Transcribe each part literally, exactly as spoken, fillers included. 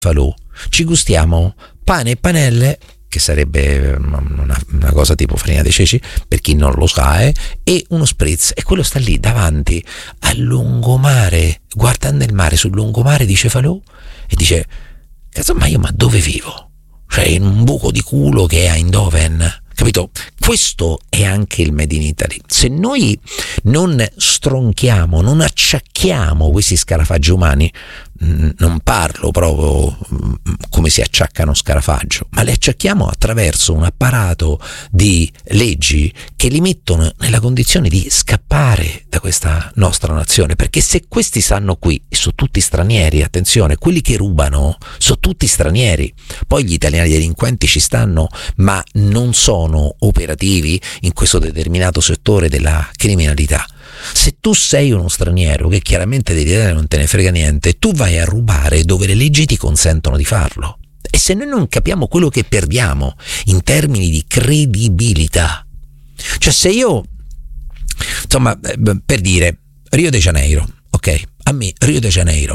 falò, ci gustiamo pane e panelle, che sarebbe una, una cosa tipo farina dei ceci, per chi non lo sa, eh, e uno spritz, e quello sta lì davanti al lungomare, guardando il mare sul lungomare di Cefalù, e dice: cazzo, ma io ma dove vivo? Cioè in un buco di culo che è a Eindhoven, capito? Questo è anche il Made in Italy. Se noi non stronchiamo, non acciacchiamo questi scarafaggi umani, non parlo proprio come si acciaccano scarafaggio, ma li acciacchiamo attraverso un apparato di leggi che li mettono nella condizione di scappare da questa nostra nazione, perché se questi stanno qui, e sono tutti stranieri, attenzione, quelli che rubano sono tutti stranieri, poi gli italiani delinquenti ci stanno, ma non sono operativi in questo determinato settore della criminalità. Se tu sei uno straniero che chiaramente dell'Italia non te ne frega niente, tu vai a rubare dove le leggi ti consentono di farlo. E se noi non capiamo quello che perdiamo in termini di credibilità, cioè se io, insomma, per dire Rio de Janeiro, ok, a me Rio de Janeiro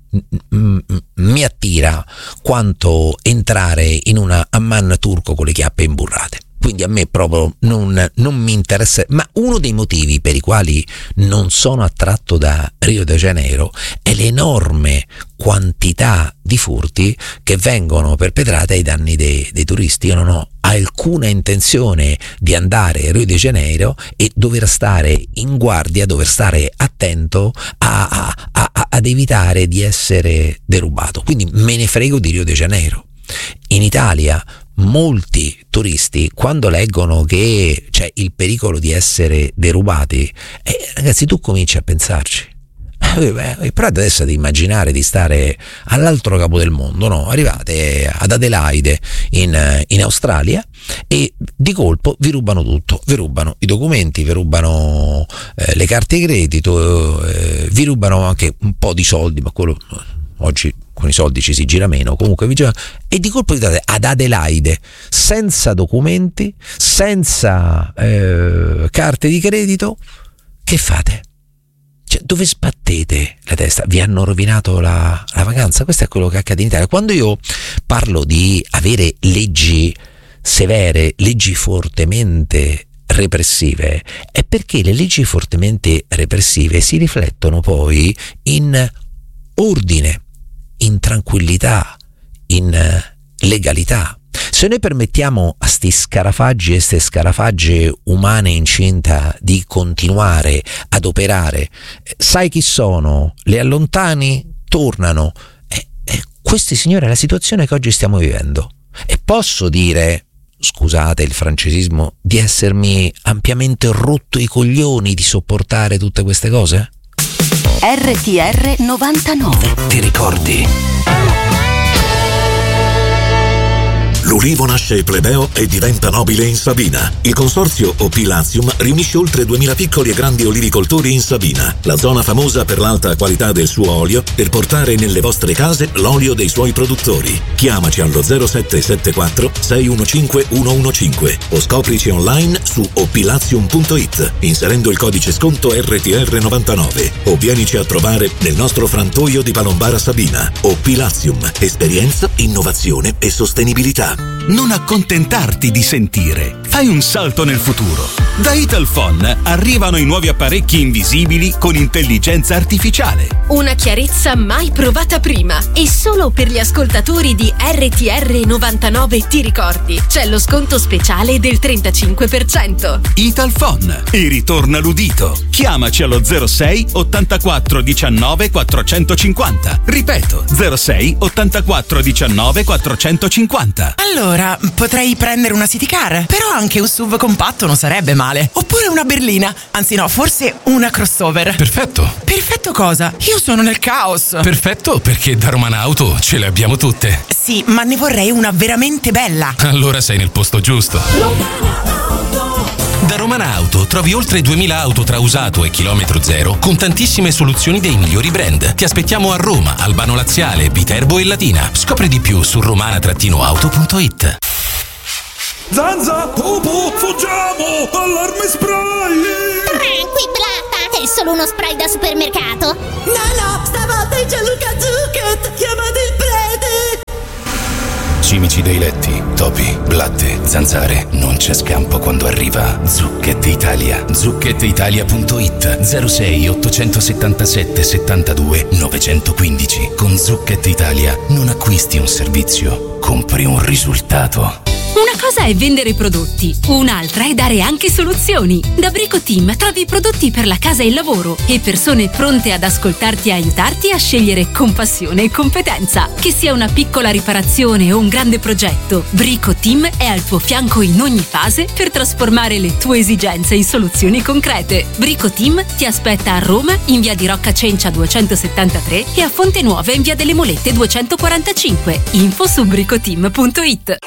mi attira quanto entrare in una Amman turco con le chiappe imburrate. Quindi a me proprio non, non mi interessa, ma uno dei motivi per i quali non sono attratto da Rio de Janeiro è l'enorme quantità di furti che vengono perpetrate ai danni dei, dei turisti. Io non ho alcuna intenzione di andare a Rio de Janeiro e dover stare in guardia, dover stare attento a, a, a, ad evitare di essere derubato. Quindi me ne frego di Rio de Janeiro. In Italia molti turisti, quando leggono che c'è il pericolo di essere derubati, eh, ragazzi, tu cominci a pensarci. Eh, però adesso di immaginare di stare all'altro capo del mondo, no? Arrivate ad Adelaide in, in Australia e di colpo vi rubano tutto, vi rubano i documenti, vi rubano eh, le carte di credito, eh, vi rubano anche un po' di soldi, ma quello oggi con i soldi ci si gira meno, comunque vi gira, e di colpo vi ad Adelaide senza documenti, senza eh, carte di credito, che fate? Cioè, dove sbattete la testa? Vi hanno rovinato la, la vacanza? Questo è quello che accade in Italia. Quando io parlo di avere leggi severe, leggi fortemente repressive, è perché le leggi fortemente repressive si riflettono poi in ordine, in tranquillità, in legalità. Se noi permettiamo a sti scarafaggi e ste scarafagge umane incinta di continuare ad operare, sai chi sono? Le allontani, tornano. E, e questa, signore, è la situazione che oggi stiamo vivendo. E posso dire, scusate il francesismo, di essermi ampiamente rotto i coglioni di sopportare tutte queste cose? R T R novantanove. Ti ricordi? L'ulivo nasce plebeo e diventa nobile in Sabina. Il consorzio Opilazium riunisce oltre duemila piccoli e grandi olivicoltori in Sabina, la zona famosa per l'alta qualità del suo olio, per portare nelle vostre case l'olio dei suoi produttori. Chiamaci allo zero sette sette quattro sei uno cinque uno uno cinque o scoprici online su opilazium punto it inserendo il codice sconto R T R novantanove o vienici a trovare nel nostro frantoio di Palombara Sabina. Opilazium, esperienza, innovazione e sostenibilità. Non accontentarti di sentire. Fai un salto nel futuro. Da Italphone arrivano i nuovi apparecchi invisibili con intelligenza artificiale. Una chiarezza mai provata prima. E solo per gli ascoltatori di R T R novantanove Ti ricordi, c'è lo sconto speciale del trentacinque per cento. Italphone. E ritorna l'udito. Chiamaci allo zero sei ottantaquattro diciannove quattrocentocinquanta. Ripeto, zero sei ottantaquattro diciannove quattrocentocinquanta. Allora, potrei prendere una city car, però anche un S U V compatto non sarebbe male. Oppure una berlina. Anzi no, forse una crossover. Perfetto. Perfetto cosa? Io sono nel caos. Perfetto, perché da Romana Auto ce le abbiamo tutte. Sì, ma ne vorrei una veramente bella. Allora sei nel posto giusto. Da Romana Auto trovi oltre duemila auto tra usato e chilometro zero con tantissime soluzioni dei migliori brand. Ti aspettiamo a Roma, Albano Laziale, Viterbo e Latina. Scopri di più su romana auto punto it. Zanza, Pupu, fuggiamo! Allarme spray! Tranquillata, è solo uno spray da supermercato. No, no, stavolta è Gianluca Zucchet! Chiamate il prete! cimici dei letti, topi, blatte, zanzare. Non c'è scampo quando arriva Zucchette Italia. zucchette italia punto it zero sei ottocentosettantasette settantadue novecentoquindici. Con Zucchette Italia non acquisti un servizio, compri un risultato. Una cosa è vendere prodotti, un'altra è dare anche soluzioni. Da Brico Team trovi prodotti per la casa e il lavoro e persone pronte ad ascoltarti e aiutarti a scegliere con passione e competenza. Che sia una piccola riparazione o un grande progetto, Brico Team è al tuo fianco in ogni fase per trasformare le tue esigenze in soluzioni concrete. Brico Team ti aspetta a Roma in via di Rocca Cencia duecentosettantatré e a Fonte Nuova in via delle Molette duecentoquarantacinque. Info su bricoteam punto it.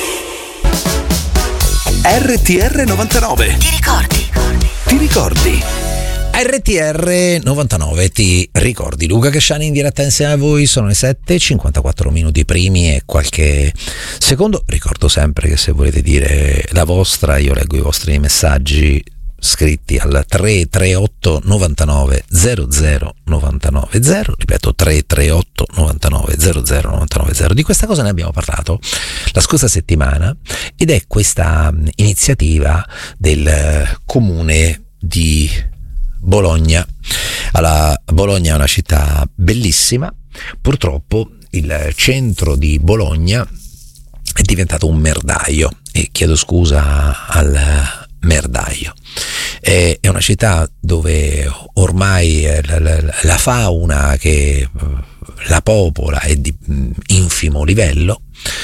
R T R novantanove. Ti ricordi? Ti ricordi? R T R novantanove, ti ricordi? Luca Casciani in diretta insieme a voi, sono le sette e cinquantaquattro minuti primi e qualche secondo. Ricordo sempre che se volete dire la vostra, io leggo i vostri messaggi scritti al tre tre otto novantanove zero zero novantanove zero, ripeto tre tre otto novantanove zero zero novantanove zero. Di questa cosa ne abbiamo parlato la scorsa settimana ed è questa iniziativa del comune di Bologna. Allora, Bologna è una città bellissima, purtroppo il centro di Bologna è diventato un merdaio e chiedo scusa al merdaio. È una città dove ormai la, la, la fauna che la popola è di infimo livello,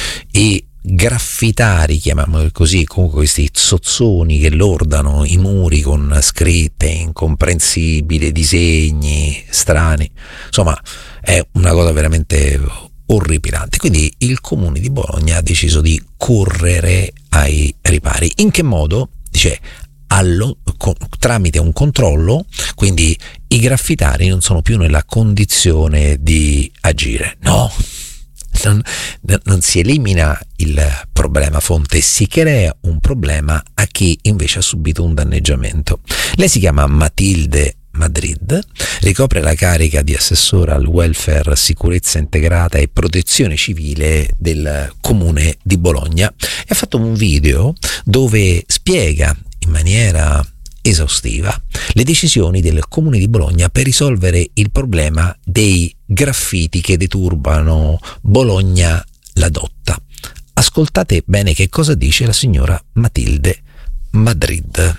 i graffitari, chiamiamoli così, comunque questi zozzoni che lordano i muri con scritte incomprensibili, disegni strani, insomma è una cosa veramente orripilante. Quindi il comune di Bologna ha deciso di correre ai ripari. In che modo? Dice allo, con, tramite un controllo, quindi i graffitari non sono più nella condizione di agire. No, non, non si elimina il problema fonte, si crea un problema a chi invece ha subito un danneggiamento. Lei si chiama Matilde Madrid, ricopre la carica di assessore al welfare, sicurezza integrata e protezione civile del comune di Bologna e ha fatto un video dove spiega in maniera esaustiva le decisioni del comune di Bologna per risolvere il problema dei graffiti che deturbano Bologna la Dotta. Ascoltate bene che cosa dice la signora Matilde Madrid.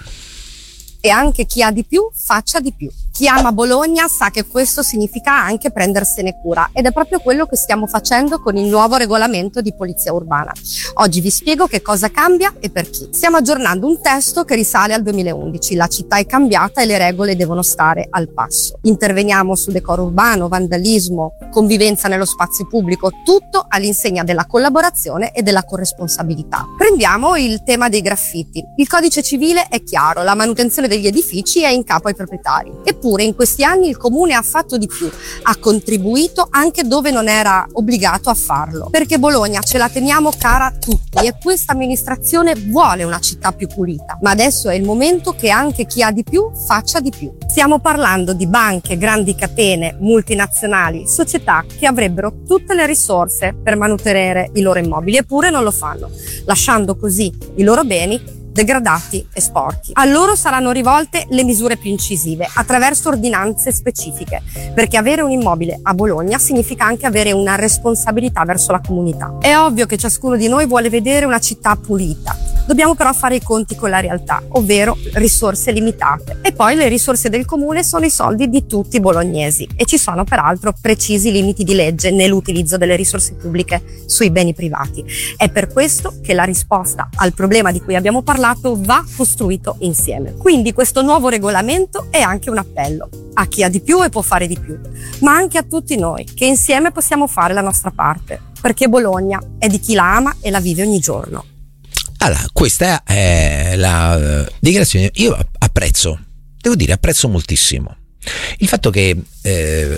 E anche chi ha di più faccia di più. Chi ama Bologna sa che questo significa anche prendersene cura ed è proprio quello che stiamo facendo con il nuovo regolamento di polizia urbana. Oggi vi spiego che cosa cambia e per chi. Stiamo aggiornando un testo che risale al duemilaundici. La città è cambiata e le regole devono stare al passo. Interveniamo su decoro urbano, vandalismo, convivenza nello spazio pubblico, tutto all'insegna della collaborazione e della corresponsabilità. Prendiamo il tema dei graffiti. Il codice civile è chiaro, la manutenzione degli edifici è in capo ai proprietari. Eppure in questi anni il comune ha fatto di più, ha contribuito anche dove non era obbligato a farlo, perché Bologna ce la teniamo cara a tutti e questa amministrazione vuole una città più pulita, ma adesso è il momento che anche chi ha di più faccia di più. Stiamo parlando di banche, grandi catene, multinazionali, società che avrebbero tutte le risorse per manutenere i loro immobili, eppure non lo fanno, lasciando così i loro beni degradati e sporchi. A loro saranno rivolte le misure più incisive attraverso ordinanze specifiche, perché avere un immobile a Bologna significa anche avere una responsabilità verso la comunità. È ovvio che ciascuno di noi vuole vedere una città pulita. Dobbiamo però fare i conti con la realtà, ovvero risorse limitate. E poi le risorse del comune sono i soldi di tutti i bolognesi e ci sono peraltro precisi limiti di legge nell'utilizzo delle risorse pubbliche sui beni privati. È per questo che la risposta al problema di cui abbiamo parlato va costruito insieme. Quindi questo nuovo regolamento è anche un appello a chi ha di più e può fare di più, ma anche a tutti noi che insieme possiamo fare la nostra parte, perché Bologna è di chi la ama e la vive ogni giorno. Allora, questa è la dichiarazione. Io apprezzo, devo dire, apprezzo moltissimo il fatto che eh,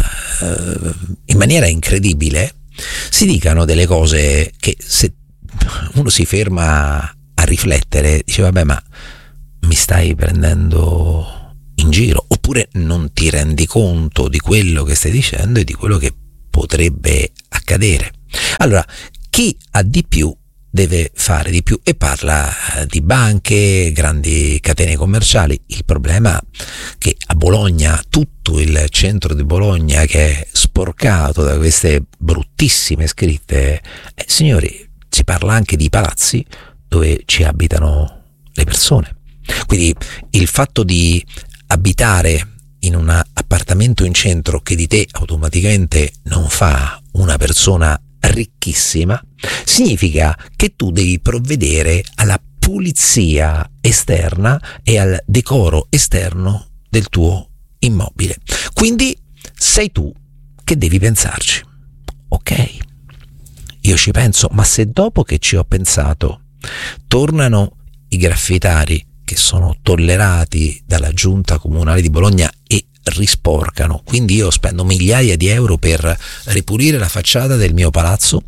in maniera incredibile si dicano delle cose che se uno si ferma a riflettere dice vabbè, ma mi stai prendendo in giro, oppure non ti rendi conto di quello che stai dicendo e di quello che potrebbe accadere. Allora, chi ha di più deve fare di più, e parla di banche, grandi catene commerciali. Il problema è che a Bologna, tutto il centro di Bologna che è sporcato da queste bruttissime scritte, eh, signori, si parla anche di palazzi dove ci abitano le persone. Quindi il fatto di abitare in un appartamento in centro che di te automaticamente non fa una persona ricchissima significa che tu devi provvedere alla pulizia esterna e al decoro esterno del tuo immobile. Quindi sei tu che devi pensarci. Ok, io ci penso, ma se dopo che ci ho pensato tornano i graffitari che sono tollerati dalla giunta comunale di Bologna e risporcano, quindi io spendo migliaia di euro per ripulire la facciata del mio palazzo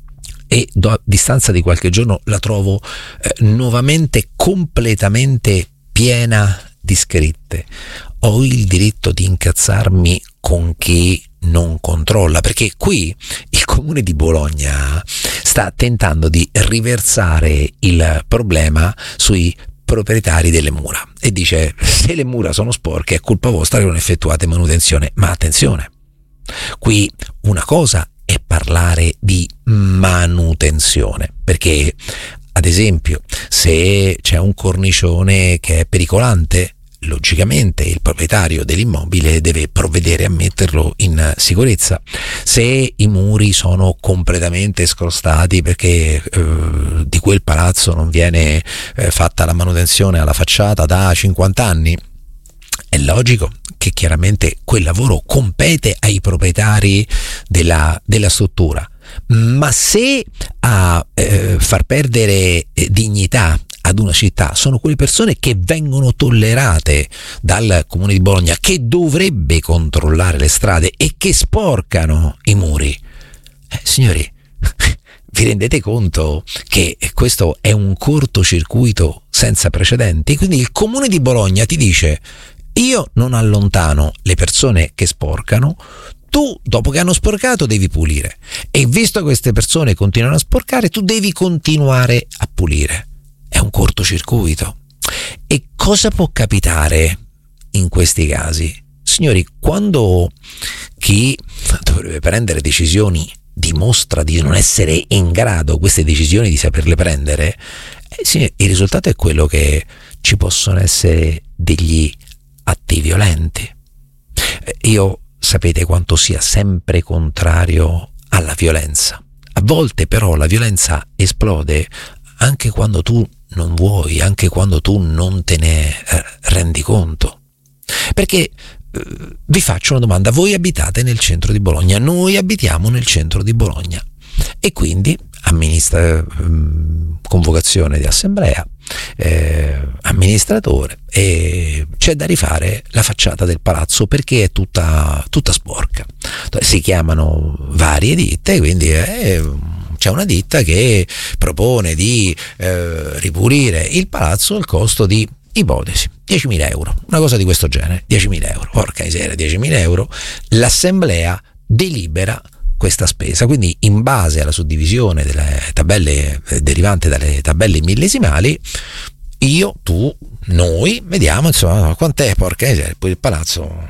e a distanza di qualche giorno la trovo eh, nuovamente completamente piena di scritte, ho il diritto di incazzarmi con chi non controlla? Perché qui il comune di Bologna sta tentando di riversare il problema sui proprietari delle mura e dice: se le mura sono sporche è colpa vostra che non effettuate manutenzione. Ma attenzione, qui una cosa è parlare di manutenzione, perché ad esempio se c'è un cornicione che è pericolante, logicamente il proprietario dell'immobile deve provvedere a metterlo in sicurezza. Se i muri sono completamente scrostati perché eh, di quel palazzo non viene eh, fatta la manutenzione alla facciata da cinquanta anni, è logico che chiaramente quel lavoro compete ai proprietari della, della struttura. Ma se a eh, far perdere eh, dignità ad una città sono quelle persone che vengono tollerate dal comune di Bologna, che dovrebbe controllare le strade e che sporcano i muri, eh, signori, vi rendete conto che questo è un cortocircuito senza precedenti? Quindi il comune di Bologna ti dice: io non allontano le persone che sporcano, tu dopo che hanno sporcato devi pulire, e visto che queste persone continuano a sporcare tu devi continuare a pulire. È un cortocircuito. E cosa può capitare in questi casi? Signori, quando chi dovrebbe prendere decisioni dimostra di non essere in grado queste decisioni di saperle prendere, eh, sì, il risultato è quello che ci possono essere degli atti violenti. Eh, io sapete quanto sia sempre contrario alla violenza. A volte però la violenza esplode anche quando tu non vuoi, anche quando tu non te ne eh, rendi conto. Perché eh, vi faccio una domanda: voi abitate nel centro di Bologna, noi abitiamo nel centro di Bologna, e quindi amministra, eh, convocazione di assemblea, eh, amministratore, e c'è da rifare la facciata del palazzo perché è tutta, tutta sporca. Si chiamano varie ditte, quindi è c'è una ditta che propone di eh, ripulire il palazzo al costo di, ipotesi, diecimila euro, una cosa di questo genere, diecimila euro, porca miseria, diecimila euro, l'assemblea delibera questa spesa, quindi in base alla suddivisione delle tabelle eh, derivante dalle tabelle millesimali, io, tu, noi vediamo insomma quant'è, porca miseria, poi il palazzo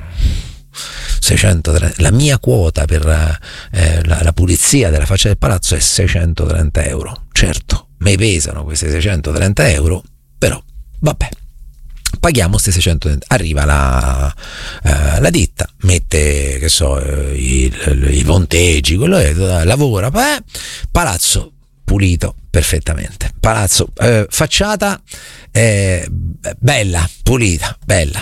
seicentotrenta, la mia quota per eh, la, la pulizia della faccia del palazzo è seicentotrenta euro. Certo, mi pesano questi seicentotrenta euro, però vabbè, paghiamo questi seicentotrenta. Arriva la, eh, la ditta, mette, che so, eh, i, i ponteggi, quello è, lavora, beh, palazzo pulito perfettamente, palazzo, eh, facciata eh, bella, pulita, bella.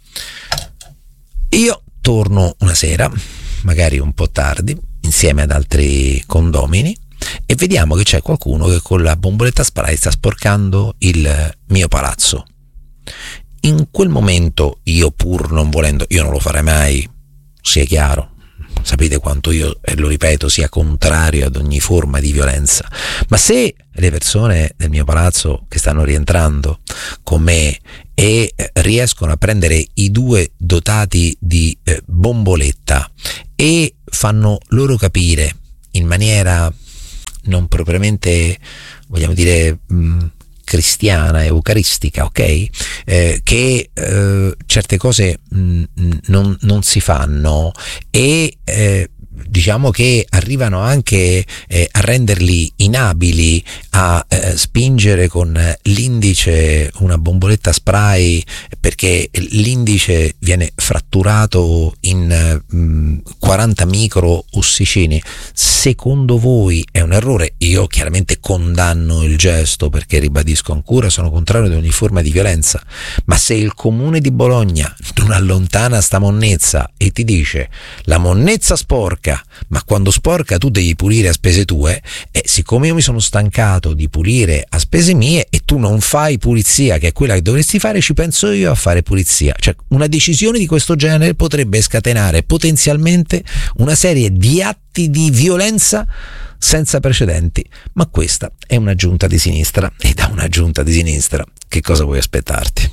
Io torno una sera, magari un po' tardi, insieme ad altri condomini, e vediamo che c'è qualcuno che con la bomboletta spray sta sporcando il mio palazzo. In quel momento io, pur non volendo, io non lo farei mai, sia chiaro, sapete quanto io, e lo ripeto, sia contrario ad ogni forma di violenza, ma se le persone del mio palazzo che stanno rientrando con me e riescono a prendere i due dotati di eh, bomboletta e fanno loro capire in maniera non propriamente, vogliamo dire, mh, cristiana, eucaristica, ok? Eh, che eh, certe cose mh, non, non si fanno e eh, diciamo che arrivano anche eh, a renderli inabili a eh, spingere con l'indice una bomboletta spray, perché l'indice viene fratturato in mh, quaranta micro ossicini. Secondo voi è un errore? Io chiaramente condanno il gesto, perché ribadisco ancora, sono contrario ad ogni forma di violenza, ma se il comune di Bologna non allontana sta monnezza e ti dice la monnezza sporca, ma quando sporca tu devi pulire a spese tue, e siccome io mi sono stancato di pulire a spese mie e tu non fai pulizia, che è quella che dovresti fare, ci penso io a fare pulizia. Cioè, una decisione di questo genere potrebbe scatenare potenzialmente una serie di atti di violenza senza precedenti, ma questa è una giunta di sinistra, e da una giunta di sinistra che cosa vuoi aspettarti?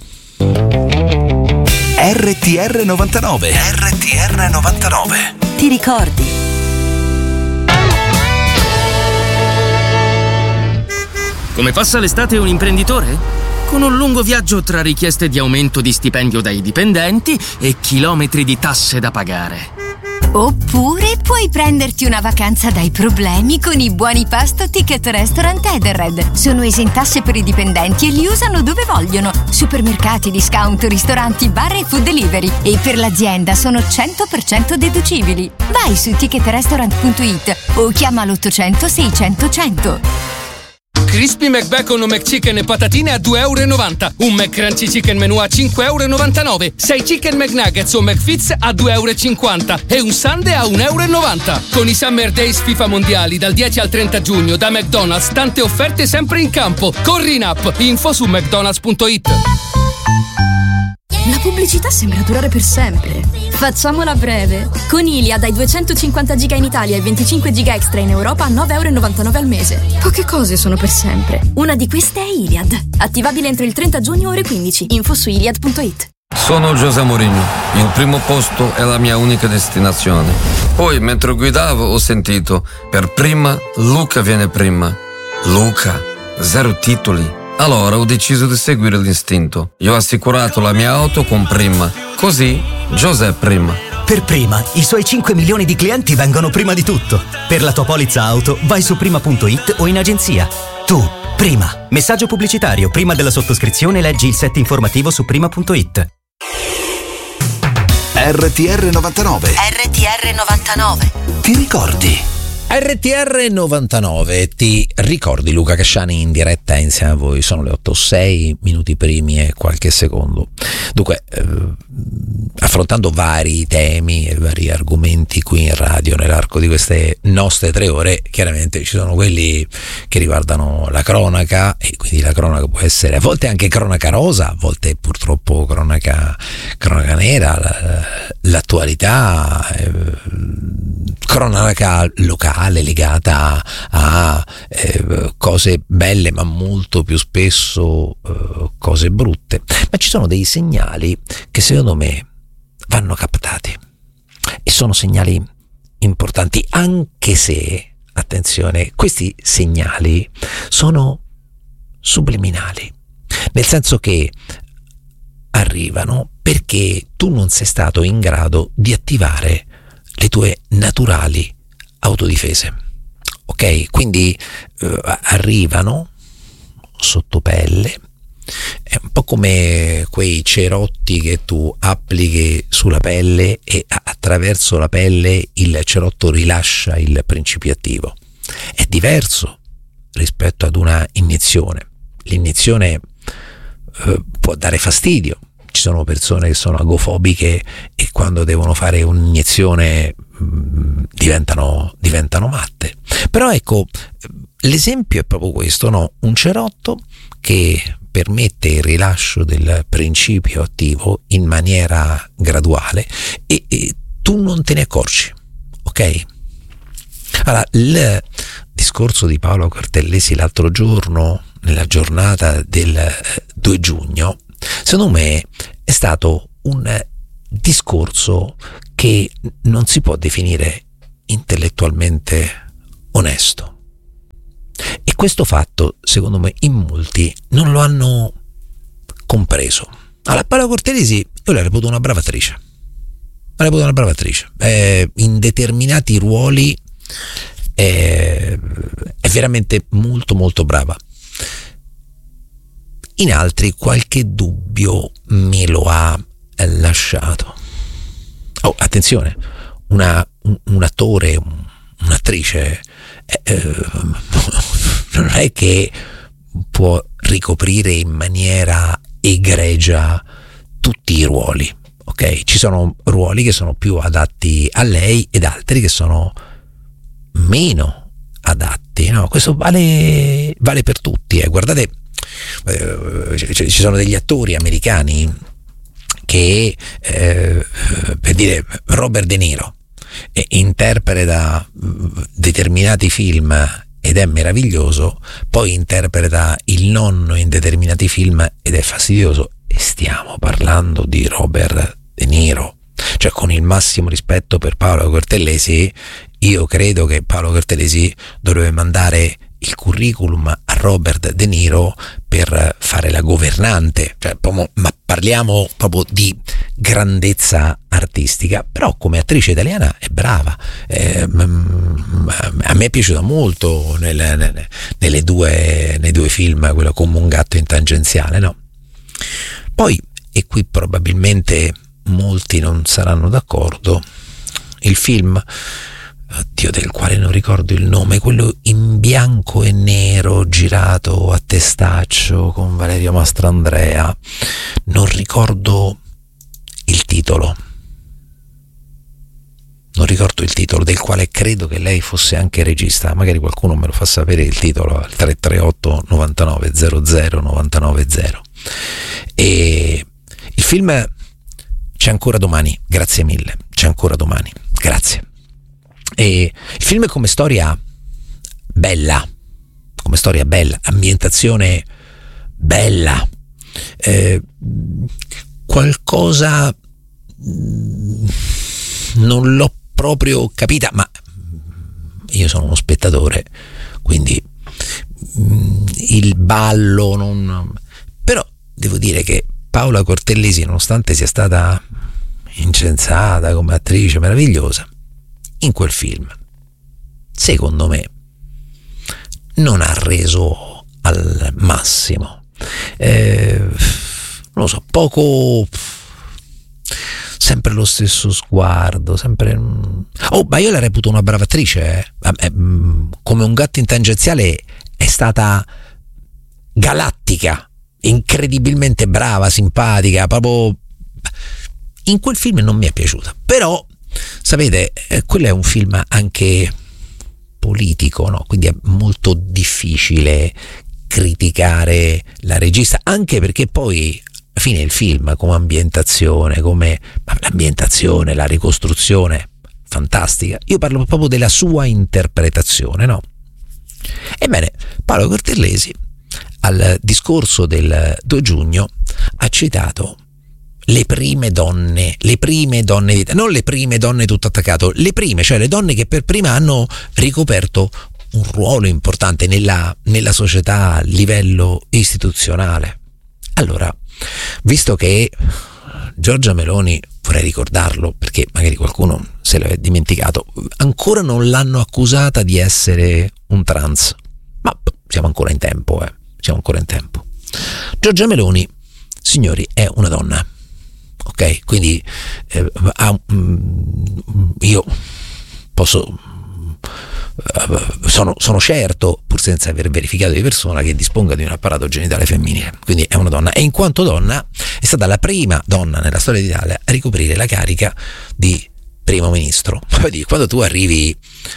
R T R novantanove R T R novantanove. Ti ricordi? Come passa l'estate un imprenditore? Con un lungo viaggio tra richieste di aumento di stipendio dai dipendenti e chilometri di tasse da pagare. Oppure puoi prenderti una vacanza dai problemi con i buoni pasto Ticket Restaurant Edenred. Sono esentasse per i dipendenti e li usano dove vogliono. Supermercati, discount, ristoranti, bar e food delivery. E per l'azienda sono cento per cento deducibili. Vai su ticket restaurant punto it o chiama l'ottocento seicento cento. Crispy McBacon o McChicken e patatine a due e novanta euro. Un McCrunchy Chicken Menù a cinque e novantanove euro. sei Chicken McNuggets o McFits a due e cinquanta euro. E un Sundae a un e novanta euro. Con i Summer Days FIFA Mondiali dal dieci al trenta giugno da McDonald's, tante offerte sempre in campo. Corri in app. Info su mcdonalds punto it. La pubblicità sembra durare per sempre. Facciamola breve. Con Iliad hai duecentocinquanta giga in Italia e venticinque giga extra in Europa a nove e novantanove euro al mese. Poche cose sono per sempre. Una di queste è Iliad. Attivabile entro il trenta giugno ore quindici. Info su iliad punto it. Sono José Mourinho. Il primo posto è la mia unica destinazione. Poi, mentre guidavo, ho sentito: per prima, Luca viene prima. Luca, zero titoli. Allora ho deciso di seguire l'istinto. Io ho assicurato la mia auto con Prima. Così, José Prima. Per Prima, i suoi cinque milioni di clienti vengono prima di tutto. Per la tua polizza auto, vai su prima punto it o in agenzia. Tu, Prima. Messaggio pubblicitario. Prima della sottoscrizione leggi il set informativo su prima punto it. R T R novantanove R T R novantanove. Ti ricordi? R T R novantanove, ti ricordi? Luca Casciani in diretta insieme a voi. Sono le otto e sei minuti primi e qualche secondo. Dunque, eh, affrontando vari temi e vari argomenti qui in radio nell'arco di queste nostre tre ore, chiaramente ci sono quelli che riguardano la cronaca, e quindi la cronaca può essere a volte anche cronaca rosa, a volte purtroppo cronaca, cronaca nera, l'attualità, eh, cronaca locale legata a eh, cose belle, ma molto più spesso eh, cose brutte. Ma ci sono dei segnali che secondo me vanno captati, e sono segnali importanti, anche se, attenzione, questi segnali sono subliminali, nel senso che arrivano perché tu non sei stato in grado di attivare le tue naturali autodifese, ok? Quindi eh, arrivano sotto pelle, è un po' come quei cerotti che tu applichi sulla pelle e attraverso la pelle il cerotto rilascia il principio attivo. È diverso rispetto ad una iniezione. L'iniezione eh, può dare fastidio. Ci sono persone che sono agofobiche e quando devono fare un'iniezione mh, diventano, diventano matte. Però ecco, l'esempio è proprio questo, no? Un cerotto che permette il rilascio del principio attivo in maniera graduale e, e tu non te ne accorgi, ok? Allora, il discorso di Paolo Cortellesi l'altro giorno, nella giornata del due giugno, secondo me è stato un discorso che non si può definire intellettualmente onesto. questo fatto, secondo me, in molti non lo hanno compreso. Allora, Paola Cortelesi, io la reputo una brava attrice. La reputo una brava attrice. Eh, in determinati ruoli eh, è veramente molto molto brava. In altri qualche dubbio me lo ha lasciato. Oh, attenzione, una, un, un attore, un, un'attrice eh, non è che può ricoprire in maniera egregia tutti i ruoli, ok? Ci sono ruoli che sono più adatti a lei ed altri che sono meno adatti, no? Questo vale, vale per tutti, eh. Guardate, eh, ci sono degli attori americani che eh, per dire Robert De Niro eh, interpreta determinati film ed è meraviglioso, poi interpreta il nonno in determinati film ed è fastidioso, e stiamo parlando di Robert De Niro. Cioè, con il massimo rispetto per Paola Cortelesi, io credo che Paola Cortelesi dovrebbe mandare il curriculum a Robert De Niro per fare la governante, cioè, ma parliamo proprio di grandezza artistica. Però come attrice italiana è brava, eh, a me è piaciuta molto nelle, nelle, nelle due, nei due film, quello Come un gatto in tangenziale, no? Poi, e qui probabilmente molti non saranno d'accordo, il film, oddio, del quale non ricordo il nome, quello in bianco e nero girato a testaccio con Valerio Mastrandrea, non ricordo il titolo non ricordo il titolo, del quale credo che lei fosse anche regista, magari qualcuno me lo fa sapere il titolo al tre tre otto novantanove zero zero novantanove zero. E il film C'è ancora domani, grazie mille, C'è ancora domani, grazie. E il film è come storia bella, come storia bella, ambientazione bella, eh, qualcosa non l'ho proprio capita, ma io sono uno spettatore, quindi il ballo non... Però devo dire che Paola Cortelesi, nonostante sia stata incensata come attrice meravigliosa, in quel film, secondo me, non ha reso al massimo. Eh, non lo so, poco... sempre lo stesso sguardo, sempre... Oh, ma io la reputo una brava attrice, eh. Come un gatto in tangenziale è stata galattica, incredibilmente brava, simpatica, proprio... In quel film non mi è piaciuta, però sapete, eh, quello è un film anche politico, no? Quindi è molto difficile criticare la regista, anche perché poi alla fine il film, come ambientazione, come ma l'ambientazione, la ricostruzione, fantastica. Io parlo proprio della sua interpretazione, no? Ebbene, Paola Cortelesi al discorso del due giugno ha citato le prime donne, le prime donne d'Italia, non le prime donne tutto attaccato, le prime, cioè le donne che per prima hanno ricoperto un ruolo importante nella, nella società a livello istituzionale. Allora, visto che Giorgia Meloni, vorrei ricordarlo perché magari qualcuno se l'è dimenticato, ancora non l'hanno accusata di essere un trans, ma siamo ancora in tempo, eh. siamo ancora in tempo. Giorgia Meloni, signori, è una donna, ok? Quindi eh, ha, mm, io posso... Sono, sono certo, pur senza aver verificato di persona, che disponga di un apparato genitale femminile, quindi è una donna, e in quanto donna è stata la prima donna nella storia d'Italia a ricoprire la carica di primo ministro. Quando tu arrivi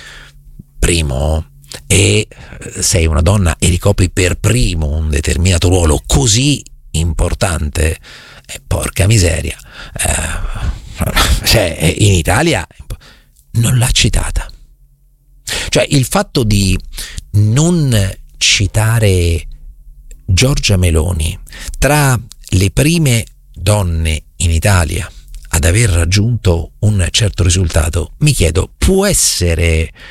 primo e sei una donna e ricopri per primo un determinato ruolo così importante, eh, porca miseria, eh, cioè in Italia non l'ha citata. Cioè il fatto di non citare Giorgia Meloni tra le prime donne in Italia ad aver raggiunto un certo risultato, mi chiedo, può essere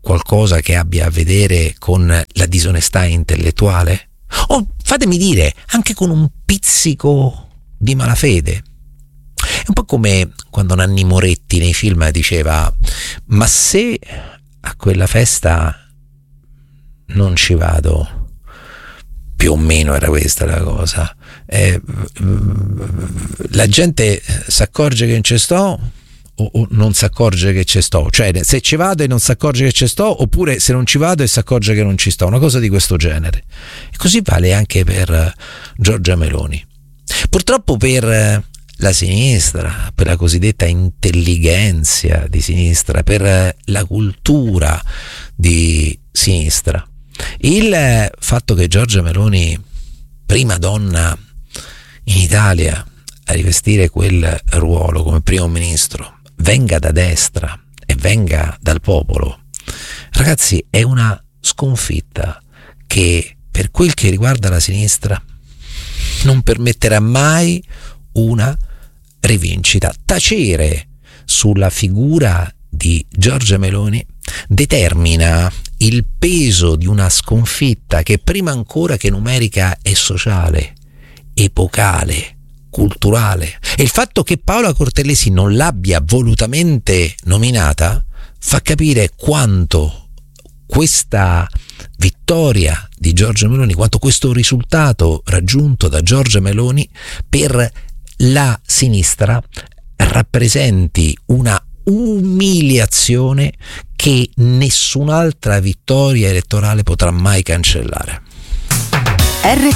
qualcosa che abbia a vedere con la disonestà intellettuale? O fatemi dire, anche con un pizzico di malafede? È un po' come quando Nanni Moretti nei film diceva: ma se a quella festa non ci vado, più o meno era questa la cosa, eh, la gente si accorge che non ci sto o, o non si accorge che ci sto, cioè se ci vado e non si accorge che ci sto, oppure se non ci vado e si accorge che non ci sto, una cosa di questo genere. E così vale anche per Giorgia Meloni. Purtroppo per la sinistra, per la cosiddetta intelligenza di sinistra, per la cultura di sinistra, il fatto che Giorgia Meloni, prima donna in Italia a rivestire quel ruolo come primo ministro, venga da destra e venga dal popolo, ragazzi, è una sconfitta che, per quel che riguarda la sinistra, non permetterà mai una rivincita. Tacere sulla figura di Giorgia Meloni determina il peso di una sconfitta che, prima ancora che numerica, è sociale, epocale, culturale. E il fatto che Paola Cortellesi non l'abbia volutamente nominata fa capire quanto questa vittoria di Giorgia Meloni, quanto questo risultato raggiunto da Giorgia Meloni per la sinistra rappresenti una umiliazione che nessun'altra vittoria elettorale potrà mai cancellare. R